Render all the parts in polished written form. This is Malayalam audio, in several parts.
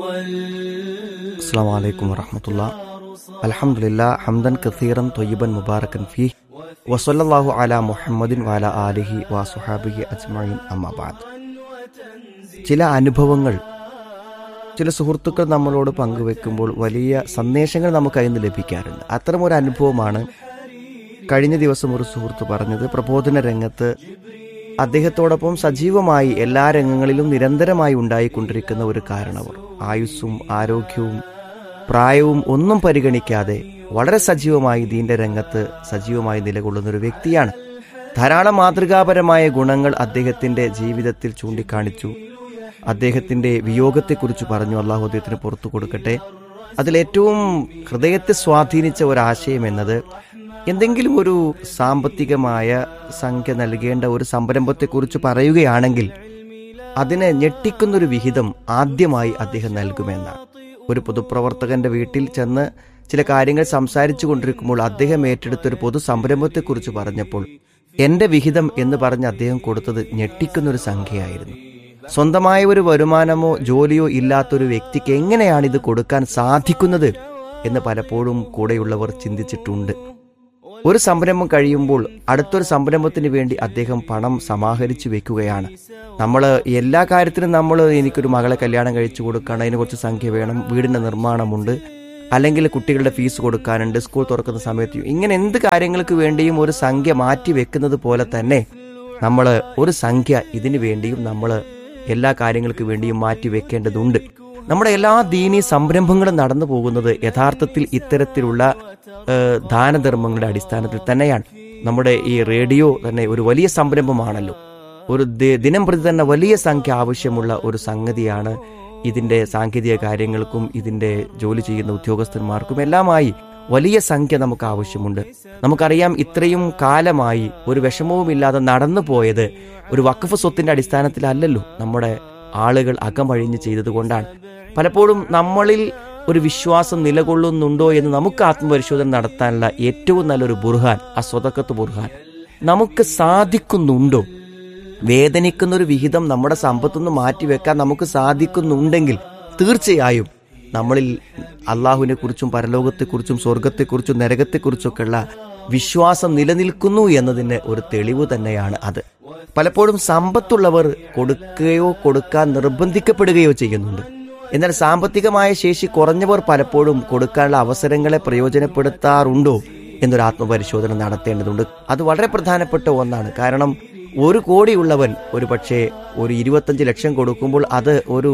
അസ്സലാമു അലൈക്കും വറഹ്മത്തുള്ളാഹി. അൽഹംദുലില്ലാഹ് ഹംദൻ കസീറൻ ത്വയ്യിബൻ മുബാറകൻ ഫീഹി വസല്ലല്ലാഹു അലാ മുഹമ്മദിൻ വഅലാ ആലിഹി വസ്വഹാബിഹി അജ്മഈൻ അമ്മാ ബഅദ്. ചില അനുഭവങ്ങൾ ചില സുഹൃത്തുക്കൾ നമ്മളോട് പങ്കുവെക്കുമ്പോൾ വലിയ സന്ദേശങ്ങൾ നമുക്കതിൽ നിന്ന് ലഭിക്കാറുണ്ട്. അത്തരമൊരു അനുഭവമാണ് കഴിഞ്ഞ ദിവസം ഒരു സുഹൃത്ത് പറഞ്ഞത്. പ്രബോധന രംഗത്ത് അദ്ദേഹത്തോടൊപ്പം സജീവമായി എല്ലാ രംഗങ്ങളിലും നിരന്തരമായി ഉണ്ടായിക്കൊണ്ടിരിക്കുന്ന ഒരു കാരണവർ, ആയുസ്സും ആരോഗ്യവും പ്രായവും ഒന്നും പരിഗണിക്കാതെ വളരെ സജീവമായി ദീന്റെ രംഗത്ത് സജീവമായി നിലകൊള്ളുന്ന ഒരു വ്യക്തിയാണ്. ധാരാളം മാതൃകാപരമായ ഗുണങ്ങൾ അദ്ദേഹത്തിന്റെ ജീവിതത്തിൽ ചൂണ്ടിക്കാണിച്ചു. അദ്ദേഹത്തിന്റെ വിയോഗത്തെക്കുറിച്ച് പറഞ്ഞു. അള്ളാഹു അദ്ദേഹത്തിന് പുറത്തു കൊടുക്കട്ടെ. അതിലേറ്റവും ഹൃദയത്തെ സ്വാധീനിച്ച ഒരാശയം എന്നത്, എന്തെങ്കിലും ഒരു സാമ്പത്തികമായ സംഖ്യ നൽകേണ്ട ഒരു സംരംഭത്തെക്കുറിച്ച് പറയുകയാണെങ്കിൽ അതിനെ ഞെട്ടിക്കുന്നൊരു വിഹിതം ആദ്യമായി അദ്ദേഹം നൽകുമെന്നാണ്. ഒരു പൊതുപ്രവർത്തകന്റെ വീട്ടിൽ ചെന്ന് ചില കാര്യങ്ങൾ സംസാരിച്ചു കൊണ്ടിരിക്കുമ്പോൾ അദ്ദേഹം ഏറ്റെടുത്തൊരു പൊതു സംരംഭത്തെക്കുറിച്ച് പറഞ്ഞപ്പോൾ എന്റെ വിഹിതം എന്ന് പറഞ്ഞ് അദ്ദേഹം കൊടുത്തത് ഞെട്ടിക്കുന്നൊരു സംഖ്യയായിരുന്നു. സ്വന്തമായ ഒരു വരുമാനമോ ജോലിയോ ഇല്ലാത്തൊരു വ്യക്തിക്ക് എങ്ങനെയാണ് ഇത് കൊടുക്കാൻ സാധിക്കുന്നത് എന്ന് പലപ്പോഴും കൂടെയുള്ളവർ ചിന്തിച്ചിട്ടുണ്ട്. ഒരു സംരംഭം കഴിയുമ്പോൾ അടുത്തൊരു സംരംഭത്തിന് വേണ്ടി അദ്ദേഹം പണം സമാഹരിച്ചു വെക്കുകയാണ്. നമ്മൾ എല്ലാ കാര്യത്തിനും എനിക്കൊരു മകളെ കല്യാണം കഴിച്ചു കൊടുക്കണം, അതിന് കുറച്ച് സംഖ്യ വേണം, വീടിന്റെ നിർമ്മാണമുണ്ട്, അല്ലെങ്കിൽ കുട്ടികളുടെ ഫീസ് കൊടുക്കാനുണ്ട്, സ്കൂൾ തുറക്കുന്ന സമയത്ത്, ഇങ്ങനെ എന്ത് കാര്യങ്ങൾക്ക് വേണ്ടിയും ഒരു സംഖ്യ മാറ്റി വെക്കുന്നത് പോലെ തന്നെ നമ്മൾ ഒരു സംഖ്യ ഇതിനു വേണ്ടിയും നമ്മൾ എല്ലാ കാര്യങ്ങൾക്ക് വേണ്ടിയും മാറ്റി വെക്കേണ്ടതുണ്ട്. നമ്മുടെ എല്ലാ ദീനീ സംരംഭങ്ങളും നടന്നു പോകുന്നത് യഥാർത്ഥത്തിൽ ഇത്തരത്തിലുള്ള ദാനധർമ്മങ്ങളുടെ അടിസ്ഥാനത്തിൽ തന്നെയാണ്. നമ്മുടെ ഈ റേഡിയോ തന്നെ ഒരു വലിയ സംരംഭമാണല്ലോ. ഒരു ദിനം പ്രതി തന്നെ വലിയ സംഖ്യ ആവശ്യമുള്ള ഒരു സംഗതിയാണ്. ഇതിന്റെ സാങ്കേതിക കാര്യങ്ങൾക്കും ഇതിന്റെ ജോലി ചെയ്യുന്ന ഉദ്യോഗസ്ഥന്മാർക്കും എല്ലാമായി വലിയ സംഖ്യ നമുക്ക് ആവശ്യമുണ്ട്. നമുക്കറിയാം, ഇത്രയും കാലമായി ഒരു വിഷമവുമില്ലാതെ നടന്നു പോയത് ഒരു വഖഫ് സ്വത്തിന്റെ അടിസ്ഥാനത്തിലല്ലല്ലോ. നമ്മുടെ ആളുകൾ അകമഴിഞ്ഞ് ചെയ്തതുകൊണ്ടാണ്. പലപ്പോഴും നമ്മളിൽ ഒരു വിശ്വാസം നിലകൊള്ളുന്നുണ്ടോ എന്ന് നമുക്ക് ആത്മപരിശോധന നടത്താനുള്ള ഏറ്റവും നല്ലൊരു ബുർഹാൻ, ആ സ്വതക്കത്ത് ബുർഹാൻ. നമുക്ക് സാധിക്കുന്നുണ്ടോ? വേദനിക്കുന്നൊരു വിഹിതം നമ്മുടെ സമ്പത്തുനിന്ന് മാറ്റിവെക്കാൻ നമുക്ക് സാധിക്കുന്നുണ്ടെങ്കിൽ തീർച്ചയായും നമ്മളിൽ അള്ളാഹുവിനെ കുറിച്ചും പരലോകത്തെക്കുറിച്ചും സ്വർഗത്തെക്കുറിച്ചും നരകത്തെക്കുറിച്ചൊക്കെയുള്ള വിശ്വാസം നിലനിൽക്കുന്നു എന്നതിന് ഒരു തെളിവ് തന്നെയാണ് അത്. പലപ്പോഴും സമ്പത്തുള്ളവർ കൊടുക്കുകയോ കൊടുക്കാൻ നിർബന്ധിക്കപ്പെടുകയോ ചെയ്യുന്നുണ്ട്. എന്നാൽ സാമ്പത്തികമായ ശേഷി കുറഞ്ഞവർ പലപ്പോഴും കൊടുക്കാനുള്ള അവസരങ്ങളെ പ്രയോജനപ്പെടുത്താറുണ്ടോ എന്നൊരു ആത്മപരിശോധന നടത്തേണ്ടതുണ്ട്. അത് വളരെ പ്രധാനപ്പെട്ട ഒന്നാണ്. കാരണം 1 കോടിയുള്ളവൻ ഒരു പക്ഷേ ഒരു 25 ലക്ഷം കൊടുക്കുമ്പോൾ അത് ഒരു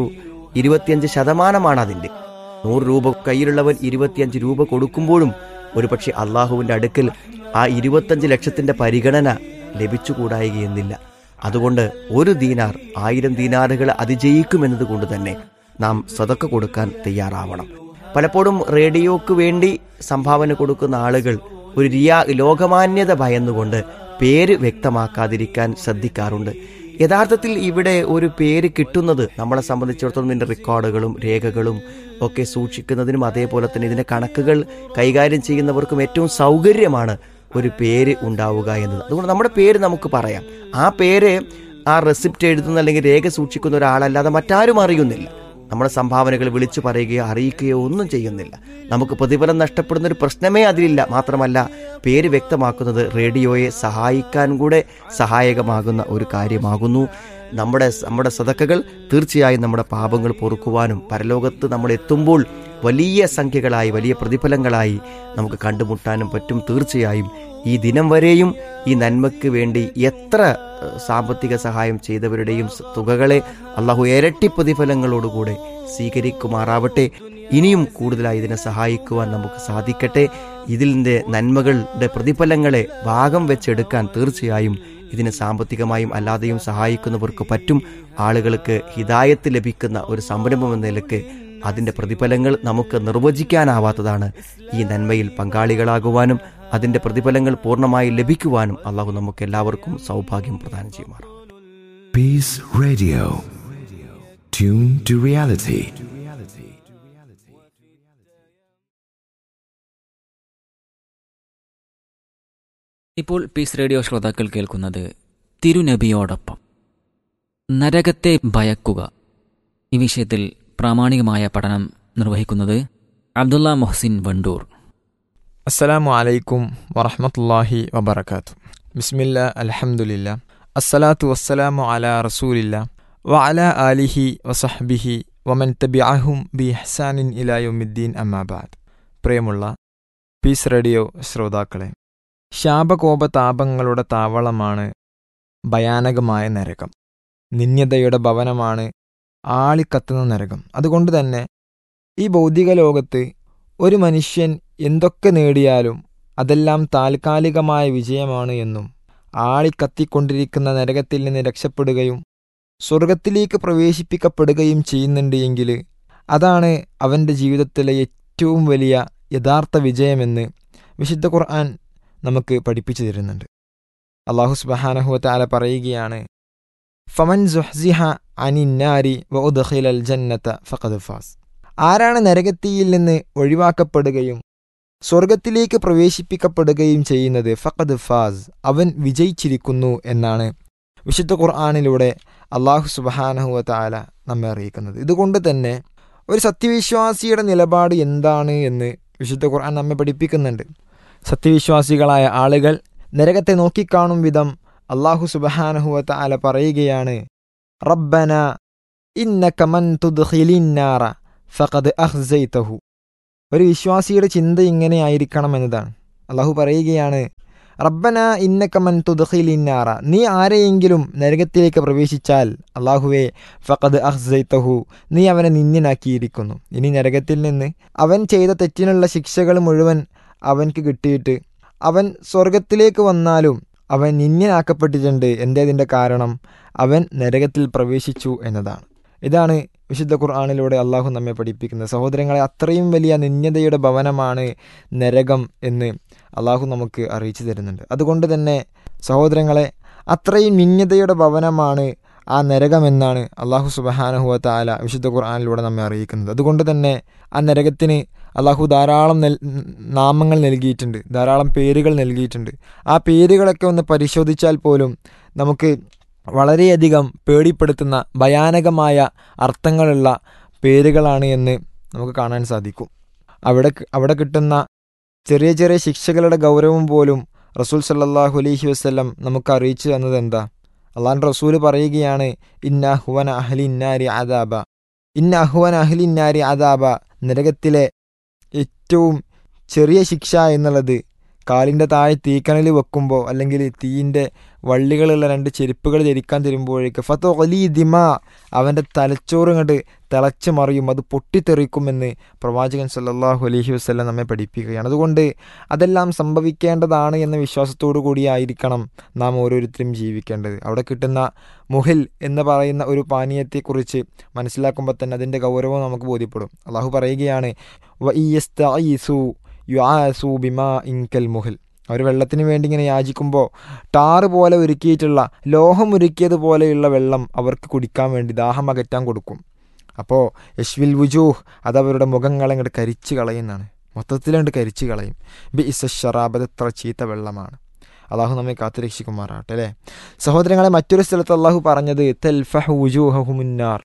25% അതിൻ്റെ. 100 രൂപ കയ്യിലുള്ളവൻ 25 രൂപ കൊടുക്കുമ്പോഴും ഒരു പക്ഷേ അള്ളാഹുവിൻ്റെ അടുക്കൽ ആ 25 ലക്ഷത്തിന്റെ പരിഗണന ലഭിച്ചുകൂടായികയെന്നില്ല. അതുകൊണ്ട് 1 ദീനാർ 1000 ദീനാറുകൾ അതിജയിക്കുമെന്നത് കൊണ്ട് തന്നെ നാം സദക്ക കൊടുക്കാൻ തയ്യാറാവണം. പലപ്പോഴും റേഡിയോക്ക് വേണ്ടി സംഭാവന കൊടുക്കുന്ന ആളുകൾ ഒരു ലോകമാന്യത ഭയന്നുകൊണ്ട് പേര് വ്യക്തമാക്കാതിരിക്കാൻ ശ്രദ്ധിക്കാറുണ്ട്. യഥാർത്ഥത്തിൽ ഇവിടെ ഒരു പേര് കിട്ടുന്നത് നമ്മളെ സംബന്ധിച്ചിടത്തോളം ഇതിന്റെ റെക്കോർഡുകളും രേഖകളും ഒക്കെ സൂക്ഷിക്കുന്നതിനും അതേപോലെ തന്നെ ഇതിന്റെ കണക്കുകൾ കൈകാര്യം ചെയ്യുന്നവർക്കും ഏറ്റവും സൗകര്യമാണ് ഒരു പേര് ഉണ്ടാവുക എന്നത്. അതുകൊണ്ട് നമ്മുടെ പേര് നമുക്ക് പറയാം. ആ പേര് ആ റെസിപ്റ്റ് എഴുതുന്ന അല്ലെങ്കിൽ രേഖ സൂക്ഷിക്കുന്ന ഒരാളല്ലാതെ മറ്റാരും അറിയുന്നില്ല. നമ്മുടെ സംഭാവനകൾ വിളിച്ചു പറയുകയോ അറിയിക്കുകയോ ഒന്നും ചെയ്യുന്നില്ല. നമുക്ക് പ്രതിഫലം നഷ്ടപ്പെടുന്ന ഒരു പ്രശ്നമേ അതിലില്ല. മാത്രമല്ല, പേര് വ്യക്തമാക്കുന്നത് റേഡിയോയെ സഹായിക്കാൻ കൂടെ സഹായകമാകുന്ന ഒരു കാര്യമാകുന്നു. നമ്മുടെ സദക്കകൾ തീർച്ചയായും നമ്മുടെ പാപങ്ങൾ പൊറുക്കുവാനും പരലോകത്ത് നമ്മൾ എത്തുമ്പോൾ വലിയ സംഖ്യകളായി വലിയ പ്രതിഫലങ്ങളായി നമുക്ക് കണ്ടുമുട്ടാനും പറ്റും. തീർച്ചയായും ഈ ദിനം വരെയും ഈ നന്മയ്ക്ക് വേണ്ടി എത്ര സാമ്പത്തിക സഹായം ചെയ്തവരുടെയും തുകകളെ അള്ളാഹു ഇരട്ടി പ്രതിഫലങ്ങളോടുകൂടെ സ്വീകരിക്കുമാറാവട്ടെ. ഇനിയും കൂടുതലായി ഇതിനെ സഹായിക്കുവാൻ നമുക്ക് സാധിക്കട്ടെ. ഇതിൻ്റെ നന്മകളുടെ പ്രതിഫലങ്ങളെ ഭാഗം വെച്ചെടുക്കാൻ തീർച്ചയായും ഇതിനെ സാമ്പത്തികമായും അല്ലാതെയും സഹായിക്കുന്നവർക്ക് പറ്റും. ആളുകൾക്ക് ഹിദായത്ത് ലഭിക്കുന്ന ഒരു സംരംഭം എന്ന നിലയ്ക്ക് അതിൻ്റെ പ്രതിഫലങ്ങൾ നമുക്ക് നിർവചിക്കാനാവാത്തതാണ്. ഈ നന്മയിൽ പങ്കാളികളാകുവാനും അതിൻ്റെ പ്രതിഫലങ്ങൾ പൂർണ്ണമായി ലഭിക്കുവാനും അള്ളാഹു നമുക്ക് എല്ലാവർക്കും സൗഭാഗ്യം പ്രദാനം ചെയ്യുമാറാം. Peace Radio. Tune to reality. ഇപ്പോൾ പീസ് റേഡിയോ ശ്രോതാക്കൾ കേൾക്കുന്നത് തിരുനബിയോടൊപ്പം. നരകത്തെ ഭയക്കുക, ഈ വിഷയത്തിൽ പ്രാമാണികമായ പഠനം നിർവഹിക്കുന്നത് അബ്ദുള്ള മൊഹ്സിൻ വണ്ടൂർ. അസ്സലാമു അലൈക്കും വറഹ്മത്തുള്ളാഹി വബറകാതുഹു. ബിസ്മില്ലാ അൽഹംദുലില്ലാ അസ്സലാത്തു വസ്സലാമു അലാ റസൂലില്ലാ വഅലാ ആലിഹി വസഹ്ബിഹി വമൻ തബിഅഹും ബിഇഹ്സാനിൻ ഇലാ യൗമിദ്ദീൻ അമ്മാ ബഅദ്. പ്രിയമുള്ള പീസ് റേഡിയോ ശ്രോതാക്കളെ, ശാപകോപതാപങ്ങളുടെ താവളമാണ് ഭയാനകമായ നരകം. നിന്ദ്യതയുടെ ഭവനമാണ് ആളിക്കത്തുന്ന നരകം. അതുകൊണ്ട് തന്നെ ഈ ഭൗതിക ലോകത്ത് ഒരു മനുഷ്യൻ എന്തൊക്കെ നേടിയാലും അതെല്ലാം താൽക്കാലികമായ വിജയമാണ് എന്നും ആളിക്കത്തിക്കൊണ്ടിരിക്കുന്ന നരകത്തിൽ നിന്ന് രക്ഷപ്പെടുകയും സ്വർഗത്തിലേക്ക് പ്രവേശിപ്പിക്കപ്പെടുകയും ചെയ്യുന്നുണ്ട് എങ്കിൽ അതാണ് അവൻ്റെ ജീവിതത്തിലെ ഏറ്റവും വലിയ യഥാർത്ഥ വിജയമെന്ന് വിശുദ്ധ ഖുർആൻ നമുക്ക് പഠിപ്പിച്ചു തരുന്നുണ്ട്. അല്ലാഹു സുബ്ഹാനഹു വ തആല പറയുകയാണ്, ഫമൻ സുഹ്സിഹ അനിന്നാരി വഉദ്ഖിലൽ ജന്നത ഫഖദ് ഫാസ്. ആരാണ് നരകത്തിയിൽ നിന്ന് ഒഴിവാക്കപ്പെടുകയും സ്വർഗത്തിലേക്ക് പ്രവേശിപ്പിക്കപ്പെടുകയും ചെയ്യുന്നത്, ഫഖദ് ഫാസ്, അവൻ വിജയിച്ചിരിക്കുന്നു എന്നാണ് വിശുദ്ധ ഖുർആനിലൂടെ അല്ലാഹു സുബ്ഹാനഹു വ തആല നമ്മെ അറിയിക്കുന്നത്. ഇതുകൊണ്ട് തന്നെ ഒരു സത്യവിശ്വാസിയുടെ നിലപാട് എന്താണ് എന്ന് വിശുദ്ധ ഖുർആൻ നമ്മെ പഠിപ്പിക്കുന്നുണ്ട്. സത്യവിശ്വാസികളായ ആളുകൾ നരകത്തെ നോക്കിക്കാണും വിധം അല്ലാഹു സുബ്ഹാനഹു വ തആല പറയുകയാണ്, റബ്ബന ഇന്നക മൻ തുദ്ഖിലിന്നാറ ഫഖദ് അഖ്സൈതഹു. ഒരു വിശ്വാസിയുടെ ചിന്ത ഇങ്ങനെയായിരിക്കണം എന്നതാണ്. അല്ലാഹു പറയുകയാണ്, റബ്ബന ഇന്നക മൻ തുദ്ഖിലിന്നാറ, നീ ആരെയെങ്കിലും നരകത്തിലേക്ക് പ്രവേശിച്ചാൽ അല്ലാഹുവേ ഫഖദ് അഖ്സൈതഹു, നീ അവനെ നിന്ദ്യനാക്കിയിരിക്കുന്നു. ഇനി നരകത്തിൽ നിന്ന് അവൻ ചെയ്ത തെറ്റിനുള്ള ശിക്ഷകൾ മുഴുവൻ അവൻക്ക് കിട്ടിയിട്ട് അവൻ സ്വർഗത്തിലേക്ക് വന്നാലും അവൻ നിന്ദ്യനാക്കപ്പെട്ടിട്ടുണ്ട്. എന്തേതിൻ്റെ കാരണം? അവൻ നരകത്തിൽ പ്രവേശിച്ചു എന്നതാണ്. ഇതാണ് വിശുദ്ധ ഖുർആനിലൂടെ അള്ളാഹു നമ്മെ പഠിപ്പിക്കുന്നത്. സഹോദരങ്ങളെ, അത്രയും വലിയ നിന്ദ്യതയുടെ ഭവനമാണ് നരകം എന്ന് അള്ളാഹു നമുക്ക് അറിയിച്ചു തരുന്നുണ്ട്. അതുകൊണ്ട് തന്നെ സഹോദരങ്ങളെ, അത്രയും നിന്ദ്യതയുടെ ഭവനമാണ് ആ നരകമെന്നാണ് അള്ളാഹു സുബ്ഹാനഹു വ തആല വിശുദ്ധ ഖുർആനിലൂടെ നമ്മെ അറിയിക്കുന്നത്. അതുകൊണ്ട് തന്നെ ആ നരകത്തിന് അള്ളാഹു ധാരാളം നാമങ്ങൾ നൽകിയിട്ടുണ്ട്, ധാരാളം പേരുകൾ നൽകിയിട്ടുണ്ട്. ആ പേരുകളൊക്കെ ഒന്ന് പരിശോധിച്ചാൽ പോലും നമുക്ക് വളരെയധികം പേടിപ്പെടുത്തുന്ന ഭയാനകമായ അർത്ഥങ്ങളുള്ള പേരുകളാണ് എന്ന് നമുക്ക് കാണാൻ സാധിക്കും. അവിടെ കിട്ടുന്ന ചെറിയ ചെറിയ ശിക്ഷകളുടെ ഗൗരവം പോലും റസൂൽ സല്ലല്ലാഹു അലൈഹി വസല്ലം നമുക്ക് അറിയിച്ചു തന്നത് എന്താ? അള്ളാഹുവിൻ്റെ റസൂല് പറയുകയാണ്, ഇന്ന അഹ്വന അഹ്ലി ഇന്നാരി അദാബ, ഇന്ന അഹ്വന അഹ്ലി ഇന്നാരി അദാബ, നരകത്തിലെ ഏറ്റവും ചെറിയ ശിക്ഷ എന്നുള്ളത് കാലിൻ്റെ താഴെ തീക്കണൽ വെക്കുമ്പോൾ അല്ലെങ്കിൽ തീയിൻ്റെ വള്ളികളുള്ള 2 ചെരുപ്പുകൾ ധരിക്കാൻ തരുമ്പോഴേക്ക് ഫതഖലി ദിമാ, അവൻ്റെ തലച്ചോറ് ഇങ്ങോട്ട് തിളച്ച് മറിയും, അത് പൊട്ടിത്തെറിക്കുമെന്ന് പ്രവാചകൻ സല്ലല്ലാഹു അലൈഹി വസല്ലം നമ്മെ പഠിപ്പിക്കുകയാണ്. അതുകൊണ്ട് അതെല്ലാം സംഭവിക്കേണ്ടതാണ് എന്ന വിശ്വാസത്തോടു കൂടിയായിരിക്കണം നാം ഓരോരുത്തരും ജീവിക്കേണ്ടത്. അവിടെ കിട്ടുന്ന മുഹിൽ എന്ന് പറയുന്ന ഒരു പാനീയത്തെക്കുറിച്ച് മനസ്സിലാക്കുമ്പോൾ തന്നെ അതിൻ്റെ ഗൗരവം നമുക്ക് ബോധ്യപ്പെടും. അള്ളാഹു പറയുകയാണ്, വഇയസ്തഈസു യുആസു ബിമാ ഇൻകൽ മുഹിൽ. അവർ വെള്ളത്തിന് വേണ്ടി ഇങ്ങനെ യാചിക്കുമ്പോൾ ടാറ് പോലെ ഒരുക്കിയിട്ടുള്ള, ലോഹം ഒരുക്കിയതുപോലെയുള്ള വെള്ളം അവർക്ക് കുടിക്കാൻ വേണ്ടി ദാഹം അകറ്റാൻ കൊടുക്കും. അപ്പോൾ യശ്വിൽ വുജൂഹ്, അതവരുടെ മുഖങ്ങളെ അങ്ങോട്ട് കരിച്ച് കളയുന്നതാണ്, മൊത്തത്തിലങ്ങോട്ട് കരിച്ച് കളയും. ബി ഇസ ഷറാബ്, എത്ര ചീത്ത വെള്ളമാണ്. അള്ളാഹു നമ്മെ കാത്തുരക്ഷിക്കുമാറാട്ടെ അല്ലേ. സഹോദരങ്ങളെ, മറ്റൊരു സ്ഥലത്ത് അള്ളാഹു പറഞ്ഞത് തൽഫഹു വുജൂഹഹുമുന്നാർ,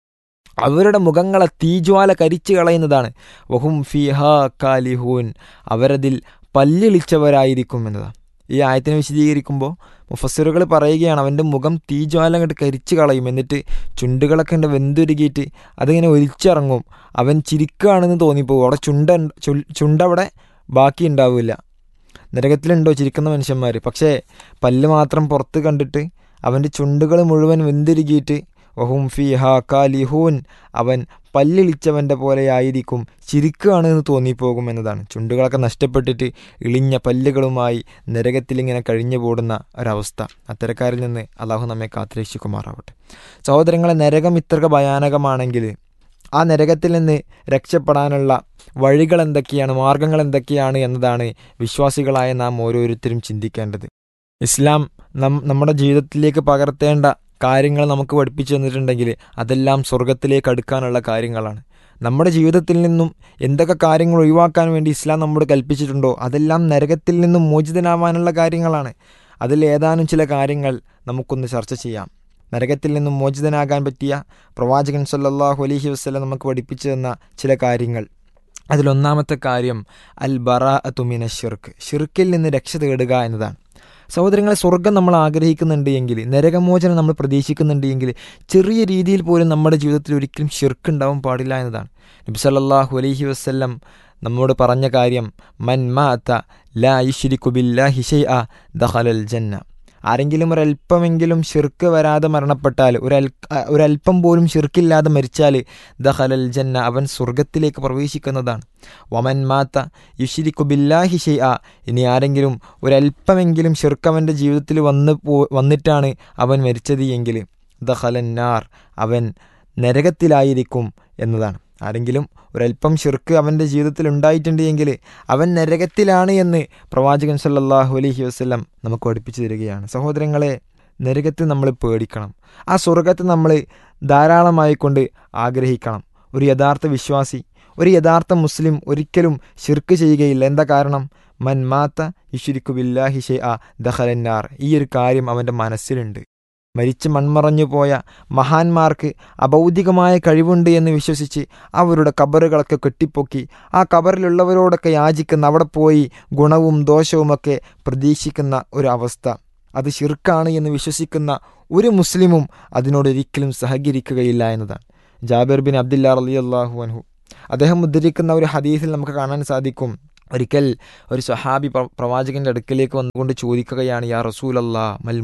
അവരുടെ മുഖങ്ങളെ തീജ്വാല കരിച്ചു കളയുന്നതാണ്. വഹും ഫീഹാ കാലിഹൂൻ, അവരതിൽ പല്ലിളിച്ചവരായിരിക്കും എന്നതാണ്. ഈ ആയത്തിനെ വിശദീകരിക്കുമ്പോൾ മുഫസ്സിറുകൾ പറയുകയാണ്, അവൻ്റെ മുഖം തീജ്വാല അങ്ങോട്ട് കരിച്ചു കളയും, എന്നിട്ട് ചുണ്ടുകളൊക്കെ ഉണ്ട് വെന്തുരുകിയിട്ട് അതിങ്ങനെ ഒലിച്ചിറങ്ങും. അവൻ ചിരിക്കുകയാണെന്ന് തോന്നിപ്പോകും. അവിടെ ചുണ്ടവിടെ ബാക്കി ഉണ്ടാവില്ല. നരകത്തിലുണ്ടോ ചിരിക്കുന്ന മനുഷ്യന്മാർ? പക്ഷേ പല്ല് മാത്രം പുറത്ത് കണ്ടിട്ട് അവൻ്റെ ചുണ്ടുകൾ മുഴുവൻ വെന്തുരുകിയിട്ട് വഹും ഫീഹാ കാലിഹൂൻ, അവൻ പല്ലിളിച്ചവൻ്റെ പോലെയായിരിക്കും, ചിരിക്കുകയാണെന്ന് തോന്നിപ്പോകും എന്നതാണ്. ചുണ്ടുകളൊക്കെ നഷ്ടപ്പെട്ടിട്ട് ഇളിഞ്ഞ പല്ലുകളുമായി നരകത്തിലിങ്ങനെ കഴിഞ്ഞു കൂടുന്ന ഒരവസ്ഥ. അത്തരക്കാരിൽ നിന്ന് അള്ളാഹു നമ്മെ കാത്തുരക്ഷിക്കുമാറാവട്ടെ. സഹോദരങ്ങളെ, നരകം ഇത്ര ഭയാനകമാണെങ്കിൽ ആ നരകത്തിൽ നിന്ന് രക്ഷപ്പെടാനുള്ള വഴികൾ എന്തൊക്കെയാണ്, മാർഗങ്ങൾ എന്തൊക്കെയാണ് എന്നതാണ് വിശ്വാസികളായ നാം ഓരോരുത്തരും ചിന്തിക്കേണ്ടത്. ഇസ്ലാം നമ്മുടെ ജീവിതത്തിലേക്ക് പകർത്തേണ്ട കാര്യങ്ങൾ നമുക്ക് പഠിപ്പിച്ചു തന്നിട്ടുണ്ടെങ്കിൽ അതെല്ലാം സ്വർഗത്തിലേക്ക് അടുക്കാനുള്ള കാര്യങ്ങളാണ്. നമ്മുടെ ജീവിതത്തിൽ നിന്നും എന്തൊക്കെ കാര്യങ്ങൾ ഒഴിവാക്കാൻ വേണ്ടി ഇസ്ലാം നമ്മോട് കൽപ്പിച്ചിട്ടുണ്ടോ അതെല്ലാം നരകത്തിൽ നിന്നും മോചിതനാവാനുള്ള കാര്യങ്ങളാണ്. അതിൽ ഏതാനും ചില കാര്യങ്ങൾ നമുക്കൊന്ന് ചർച്ച ചെയ്യാം. നരകത്തിൽ നിന്നും മോചിതനാകാൻ പറ്റിയ പ്രവാചകൻ സല്ലല്ലാഹു അലൈഹി വസല്ലം നമുക്ക് പഠിപ്പിച്ചു തന്ന ചില കാര്യങ്ങൾ. അതിലൊന്നാമത്തെ കാര്യം അൽ ബറാഅതു മിനശ് ശിർക്ക്, ഷിർക്കിൽ നിന്ന് രക്ഷ തേടുക എന്നതാണ്. സഹോദരങ്ങളെ, സ്വർഗം നമ്മൾ ആഗ്രഹിക്കുന്നുണ്ട് എങ്കിൽ, നരകമോചനം നമ്മൾ പ്രതീക്ഷിക്കുന്നുണ്ട് എങ്കിൽ, ചെറിയ രീതിയിൽ പോലും നമ്മുടെ ജീവിതത്തിൽ ഒരിക്കലും ഷിർക്ക് ഉണ്ടാവാൻ പാടില്ല എന്നതാണ്. നബി സല്ലല്ലാഹു അലൈഹി വസല്ലം നമ്മോട് പറഞ്ഞ കാര്യം, മൻ മാത ലാ യുശ്രികു ബില്ലാഹി ശൈഅ ദഖലൽ ജന്ന. ആരെങ്കിലും ഒരല്പമെങ്കിലും ഷിർക്ക് വരാതെ മരണപ്പെട്ടാൽ, ഒരല്പം പോലും ഷിർക്കില്ലാതെ മരിച്ചാൽ ദഖലൽ ജന്ന, അവൻ സ്വർഗത്തിലേക്ക് പ്രവേശിക്കുന്നതാണ്. വമൻ മാത യുശ്രികു ബില്ലാഹി ശൈഅ, ഇനി ആരെങ്കിലും ഒരല്പമെങ്കിലും ഷിർക്ക് അവൻ്റെ ജീവിതത്തിൽ വന്നിട്ടാണ് അവൻ മരിച്ചത് എങ്കിൽ ദഖലൻ നാർ, അവൻ നരകത്തിലായിരിക്കും എന്നതാണ്. ആരെങ്കിലും ഒരല്പം ഷിർക്ക് അവൻ്റെ ജീവിതത്തിൽ ഉണ്ടായിട്ടുണ്ട് എങ്കിൽ അവൻ നരകത്തിലാണ് എന്ന് പ്രവാചകൻ സല്ലല്ലാഹു അലൈഹി വസല്ലം നമുക്ക് പഠിപ്പിച്ചു തരികയാണ്. സഹോദരങ്ങളെ, നരകത്തെ നമ്മൾ പേടിക്കണം. ആ സ്വർഗത്തെ നമ്മൾ ധാരാളമായി കൊണ്ട് ആഗ്രഹിക്കണം. ഒരു യഥാർത്ഥ വിശ്വാസി, ഒരു യഥാർത്ഥ മുസ്ലിം ഒരിക്കലും ഷിർക്ക് ചെയ്യുകയില്ല. എന്താ കാരണം? മൻ മാത യുശ്രികു ബില്ലാഹി ശൈഅ ദഖലൻ നാർ. ഈ ഒരു കാര്യം അവൻ്റെ മനസ്സിലുണ്ട്. മരിച്ച് മൺമറഞ്ഞു പോയ മഹാന്മാർക്ക് അഭൗതികമായ കഴിവുണ്ട് എന്ന് വിശ്വസിച്ച് അവരുടെ കബറുകളൊക്കെ കെട്ടിപ്പൊക്കി ആ കബറിലുള്ളവരോടൊക്കെ യാചിക്കുന്ന, അവിടെ പോയി ഗുണവും ദോഷവുമൊക്കെ പ്രതീക്ഷിക്കുന്ന ഒരു അവസ്ഥ, അത് ശിർക്കാണ് എന്ന് വിശ്വസിക്കുന്ന ഒരു മുസ്ലിമും അതിനോടൊരിക്കലും സഹകരിക്കുകയില്ല എന്നതാണ്. ജാബിർ ബിൻ അബ്ദുല്ലാ റളിയല്ലാഹു അൻഹു അദ്ദേഹം ഉദ്ധരിക്കുന്ന ഒരു ഹദീസിൽ നമുക്ക് കാണാൻ സാധിക്കും, ഒരിക്കൽ ഒരു സ്വഹാബി പ്രവാചകൻ്റെ അടുക്കലേക്ക് വന്നുകൊണ്ട് ചോദിക്കുകയാണ്, യാ റസൂലല്ലാ മൽ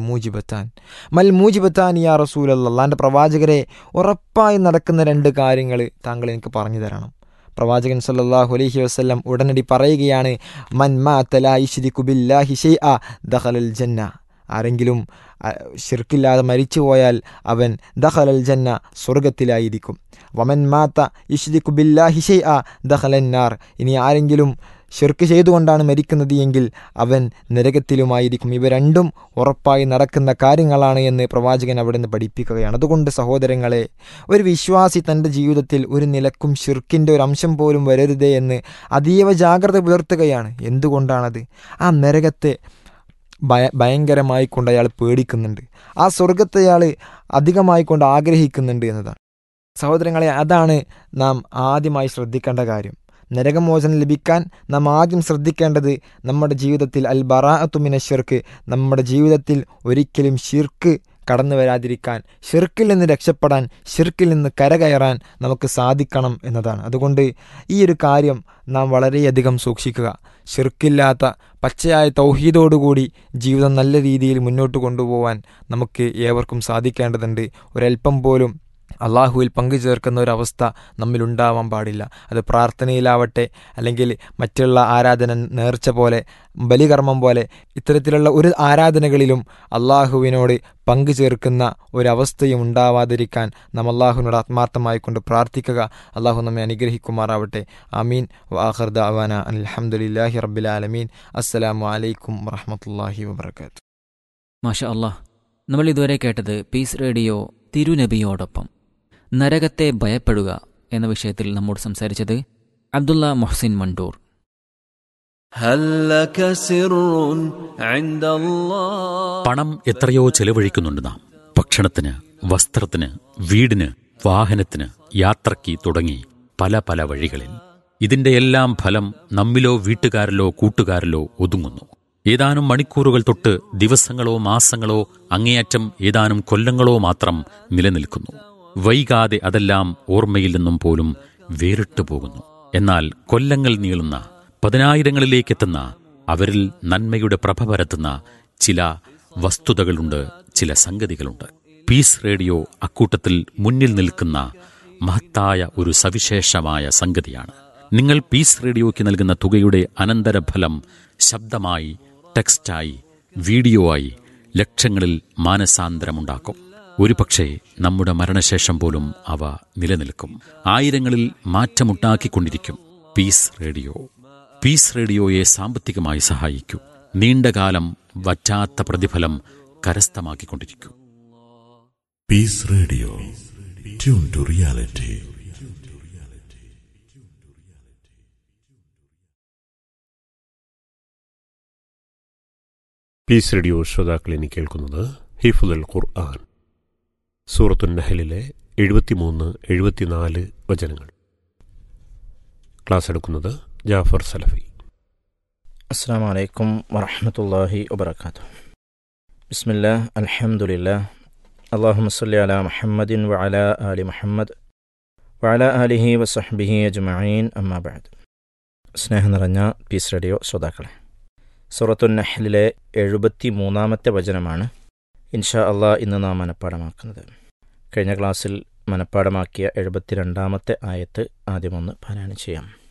മൂജിബത്താൻ യാ റസൂലല്ലാ, അല്ലാൻ്റെ പ്രവാചകരെ, ഉറപ്പായി നടക്കുന്ന 2 കാര്യങ്ങൾ താങ്കൾ എനിക്ക് പറഞ്ഞു തരണം. പ്രവാചകൻ സല്ലല്ലാഹു അലൈഹി വസല്ലം ഉടനടി പറയുകയാണ്, മൻ മാത ലാ യുശ്രികു ബില്ലാഹി ശൈഅ ദഖലൽ ജന്ന. ആരെങ്കിലും ഷിർക്കില്ലാതെ മരിച്ചു പോയാൽ അവൻ ദഖലൽ ജന്ന, സ്വർഗത്തിലായിരിക്കും. വമൻ മാത യുശ്രികു ബില്ലാഹി ശൈഅ ദഖലൻ നാർ. ഇനി ആരെങ്കിലും ഷിർക്ക് ചെയ്തുകൊണ്ടാണ് മരിക്കുന്നത് എങ്കിൽ അവൻ നരകത്തിലുമായിരിക്കും. ഇവ രണ്ടും ഉറപ്പായി നടക്കുന്ന കാര്യങ്ങളാണ് എന്ന് പ്രവാചകൻ അവിടെ നിന്ന് പഠിപ്പിക്കുകയാണ്. അതുകൊണ്ട് സഹോദരങ്ങളെ, ഒരു വിശ്വാസി തൻ്റെ ജീവിതത്തിൽ ഒരു നിലക്കും ഷിർക്കിൻ്റെ ഒരു അംശം പോലും വരരുതേ എന്ന് അതീവ ജാഗ്രത പുലർത്തുകയാണ്. എന്തുകൊണ്ടാണത്? ആ നരകത്തെ ഭയങ്കരമായി കൊണ്ട് അയാൾ പേടിക്കുന്നുണ്ട്, ആ സ്വർഗത്തെ അയാൾ അധികമായി കൊണ്ട് ആഗ്രഹിക്കുന്നുണ്ട് എന്നതാണ്. സഹോദരങ്ങളെ, അതാണ് നാം ആദ്യമായി ശ്രദ്ധിക്കേണ്ട കാര്യം. നരകമോചനം ലഭിക്കാൻ നാം ആദ്യം ശ്രദ്ധിക്കേണ്ടത് നമ്മുടെ ജീവിതത്തിൽ അൽ ബറാഅതു മിനശ് ശിർക്ക്, നമ്മുടെ ജീവിതത്തിൽ ഒരിക്കലും ഷിർക്ക് കടന്നു വരാതിരിക്കാൻ, ഷിർക്കിൽ നിന്ന് രക്ഷപ്പെടാൻ, ഷിർക്കിൽ നിന്ന് കരകയറാൻ നമുക്ക് സാധിക്കണം എന്നതാണ്. അതുകൊണ്ട് ഈ ഒരു കാര്യം നാം വളരെയധികം സൂക്ഷിക്കുക. ഷിർക്കില്ലാത്ത പച്ചയായ തൗഹീദോടുകൂടി ജീവിതം നല്ല രീതിയിൽ മുന്നോട്ട് കൊണ്ടുപോകാൻ നമുക്ക് ഏവർക്കും സാധിക്കേണ്ടതുണ്ട്. ഒരൽപ്പം പോലും അള്ളാഹുവിൽ പങ്കുചേർക്കുന്ന ഒരവസ്ഥ നമ്മിലുണ്ടാവാൻ പാടില്ല. അത് പ്രാർത്ഥനയിലാവട്ടെ, അല്ലെങ്കിൽ മറ്റുള്ള ആരാധന, നേർച്ച പോലെ, ബലികർമ്മം പോലെ, ഇത്തരത്തിലുള്ള ഒരു ആരാധനകളിലും അള്ളാഹുവിനോട് പങ്കുചേർക്കുന്ന ഒരവസ്ഥയും ഉണ്ടാവാതിരിക്കാൻ നാം അള്ളാഹുവിനോട് ആത്മാർത്ഥമായി കൊണ്ട് പ്രാർത്ഥിക്കുക. അള്ളാഹു നമ്മെ അനുഗ്രഹിക്കുമാറാവട്ടെ. ആമീൻ. വആഖിർ ദഅവാന അൽഹംദുലില്ലാഹി റബ്ബിൽ ആലമീൻ. അസ്സലാമു അലൈക്കും വറഹ്മത്തുള്ളാഹി വബറകാതുഹു. മാഷാ അല്ലാഹ്. നമ്മൾ ഇതുവരെ കേട്ടത് പീസ് റേഡിയോ തിരുനബിയോടൊപ്പം നരകത്തെ ഭയപ്പെടുക എന്ന വിഷയത്തിൽ നമ്മോട് സംസാരിച്ചത് അബ്ദുള്ള മുഹ്സിൻ മണ്ടൂർ. പണം എത്രയോ ചെലവഴിക്കുന്നുണ്ട് നാം. ഭക്ഷണത്തിന്, വസ്ത്രത്തിന്, വീടിന്, വാഹനത്തിന്, യാത്രയ്ക്ക് തുടങ്ങി പല പല വഴികളിൽ. ഇതിന്റെ എല്ലാം ഫലം നമ്മിലോ വീട്ടുകാരിലോ കൂട്ടുകാരിലോ ഒതുങ്ങുന്നു. ഏതാനും മണിക്കൂറുകൾ തൊട്ട് ദിവസങ്ങളോ മാസങ്ങളോ അങ്ങേയറ്റം ഏതാനും കൊല്ലങ്ങളോ മാത്രം നിലനിൽക്കുന്നു. വൈകാതെ അതെല്ലാം ഓർമ്മയിൽ നിന്നും പോലും വേറിട്ടു പോകുന്നു. എന്നാൽ കൊല്ലങ്ങൾ നീളുന്ന, 10,000-ങ്ങളിലേക്കെത്തുന്ന, അവരിൽ നന്മയുടെ പ്രഭ പരത്തുന്ന ചില വസ്തുതകളുണ്ട്, ചില സംഗതികളുണ്ട്. പീസ് റേഡിയോ അക്കൂട്ടത്തിൽ മുന്നിൽ നിൽക്കുന്ന മഹത്തായ ഒരു സവിശേഷമായ സംഗതിയാണ്. നിങ്ങൾ പീസ് റേഡിയോയ്ക്ക് നൽകുന്ന തുകയുടെ അനന്തരഫലം ശബ്ദമായി, ടെക്സ്റ്റായി, വീഡിയോ ആയി ലക്ഷങ്ങളിൽ മാനസാന്തരമുണ്ടാക്കും. ഒരുപക്ഷെ നമ്മുടെ മരണശേഷം പോലും അവ നിലനിൽക്കും. ആയിരങ്ങളിൽ മാറ്റമുണ്ടാക്കിക്കൊണ്ടിരിക്കും. Piece radio. പീസ് റേഡിയോയെ സാമ്പത്തികമായി സഹായിക്കൂ. നീണ്ടകാലം വറ്റാത്ത പ്രതിഫലം കരസ്ഥമാക്കിക്കൊണ്ടിരിക്കൂ. Piece radio, tune to reality. Piece radio ശ്രോതാക്കൾ ഇനി കേൾക്കുന്നത് ഹിഫ്ളുൽ ഖുർആൻ. സൂറത്തുൻ നഹലിലെ 73-74 വചനങ്ങൾ. ക്ലാസ് എടുക്കുന്നത് ജാഫർ സലഫി. അസ്സലാമു അലൈക്കും വറഹ്മത്തുള്ളാഹി വബറകാതുഹു. ബിസ്മില്ലാഹ്, അൽഹംദുലില്ലാഹ്, അല്ലാഹുമ്മ സ്വല്ലി അലാ മുഹമ്മദിൻ വഅലാ ആലി മുഹമ്മദ് വഅലാ ആലിഹി വസഹ്ബിഹി അജ്മഈൻ, അമ്മാ ബഅദ്. സ്നേഹം നിറഞ്ഞ പീസ് റേഡിയോ ശ്രോതാക്കളെ, സൂറത്തുൻ നഹ്ലിലെ 73-ാമത്തെ വചനമാണ് ഇൻഷാ അള്ളാഹ് ഇന്ന് നാം മനഃപ്പാടമാക്കുന്നത്. കഴിഞ്ഞ ക്ലാസ്സിൽ മനഃപ്പാടമാക്കിയ 72-ാമത്തെ ആയത്ത് ആദ്യമൊന്ന് പാരായണം ചെയ്യാം.